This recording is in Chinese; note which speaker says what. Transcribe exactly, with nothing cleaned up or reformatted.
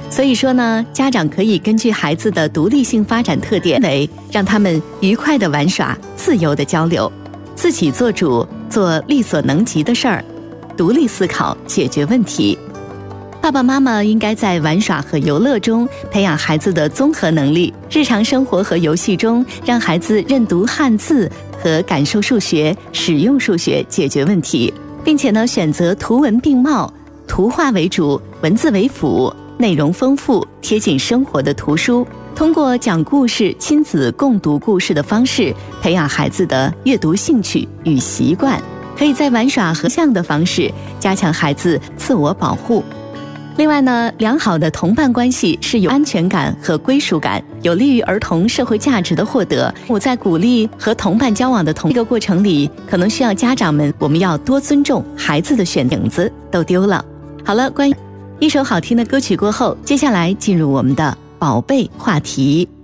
Speaker 1: 所以说呢，家长可以根据孩子的独立性发展特点，为让他们愉快的玩耍，自由的交流，自己做主，做力所能及的事儿，独立思考，解决问题。爸爸妈妈应该在玩耍和游乐中培养孩子的综合能力，日常生活和游戏中让孩子认读汉字和感受数学，使用数学解决问题，并且呢，选择图文并茂、图画为主、文字为辅、内容丰富、贴近生活的图书，通过讲故事、亲子共读故事的方式，培养孩子的阅读兴趣与习惯。可以在玩耍和像的方式加强孩子自我保护。另外呢，良好的同伴关系是有安全感和归属感，有利于儿童社会价值的获得。我在鼓励和同伴交往的同一个过程里，可能需要家长们，我们要多尊重孩子的选影子都丢了。好了，关于一首好听的歌曲过后，接下来进入我们的宝贝话题。